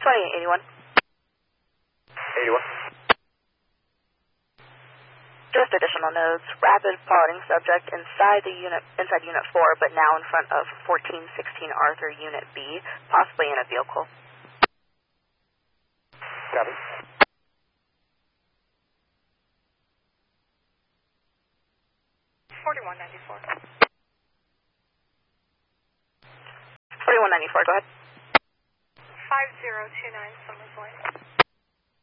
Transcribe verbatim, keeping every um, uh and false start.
twenty-eight eighty-one. eighty-one. Just additional notes. Rapid plotting subject inside the unit, inside Unit four, but now in front of fourteen sixteen Arthur, Unit B, possibly in a vehicle. Copy. forty-one ninety-four. forty-one ninety-four, go ahead. five zero two nine Summers Lane.